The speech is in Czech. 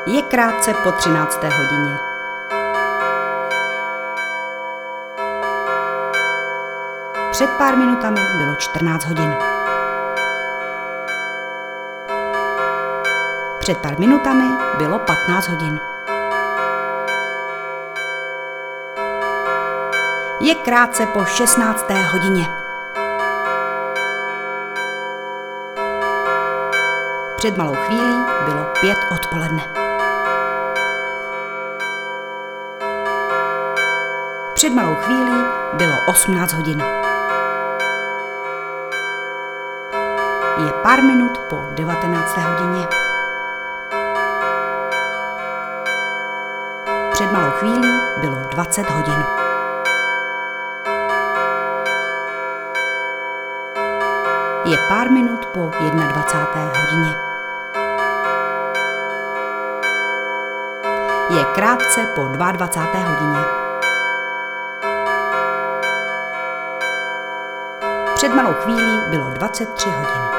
Je krátce po 13. hodině. Před pár minutami bylo 14 hodin. Před pár minutami bylo 15 hodin. Je krátce po 16. hodině. Před malou chvílí bylo 5 odpoledne. Před malou chvílí bylo 18 hodin. Je pár minut po 19. hodině. Před malou chvílí bylo 20 hodin. Je pár minut po 21. hodině. Je krátce po 22. hodině. Před malou chvílí bylo 23 hodin.